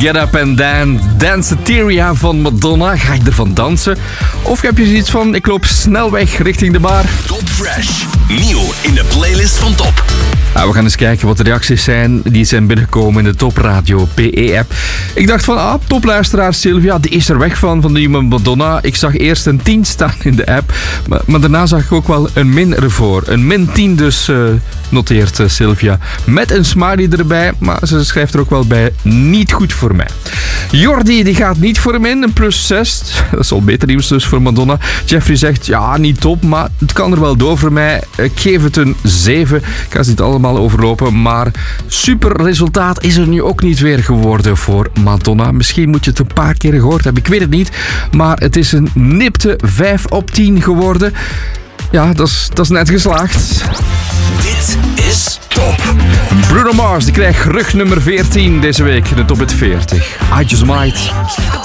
Get Up and Dance, Danceteria van Madonna. Ga je ervan dansen? Of heb je zoiets van, ik loop snel weg richting de bar? Top Fresh, nieuw in de playlist van Top. We gaan eens kijken wat de reacties zijn die zijn binnengekomen in de Top Radio PE-app. Ik dacht van, topluisteraar Sylvia, die is er weg van de nieuwe Madonna. Ik zag eerst een 10 staan in de app, maar daarna zag ik ook wel een min ervoor. Een min 10 dus, noteert Sylvia. Met een smiley erbij, maar ze schrijft er ook wel bij, niet goed voor mij. Jordi, die gaat niet voor hem in, een plus 6. Dat is al beter nieuws dus voor Madonna. Jeffrey zegt, ja, niet top, maar het kan er wel door voor mij. Ik geef het een 7. Ik ga ze niet allemaal overlopen, maar super resultaat is er nu ook niet weer geworden voor Madonna. Misschien moet je het een paar keer gehoord hebben, ik weet het niet. Maar het is een nipte 5 op 10 geworden. Ja, dat is net geslaagd. Dit is Top. Bruno Mars, die krijgt rug nummer 14 deze week in de Top Hit 40. I Just Might.